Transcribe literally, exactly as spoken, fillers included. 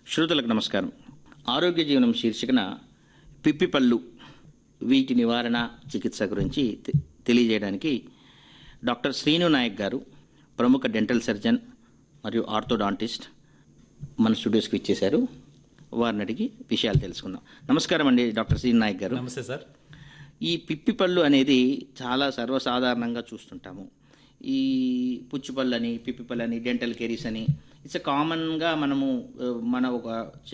శ్రోతలకు నమస్కారం. ఆరోగ్య జీవనం శీర్షికన పిప్పి పళ్ళు వీటి నివారణ చికిత్స గురించి తె- తెలియజేయడానికి డాక్టర్ శ్రీను నాయక్ గారు ప్రముఖ డెంటల్ సర్జన్ మరియు ఆర్థోడాంటిస్ట్ మన స్టూడియోస్కి ఇచ్చేశారు. వారిని అడిగి విషయాలు తెలుసుకుందాం. నమస్కారం అండి డాక్టర్ శ్రీను నాయక్ గారు. నమస్తే సార్. ఈ పిప్పి పళ్ళు అనేది చాలా సర్వసాధారణంగా చూస్తుంటాము. ఈ పుచ్చిపళ్ళు అని, పిప్పి పళ్ళు అని, డెంటల్ కేరీస్ అని ఇట్స్ కామన్గా మనము ఆ, మన ఒక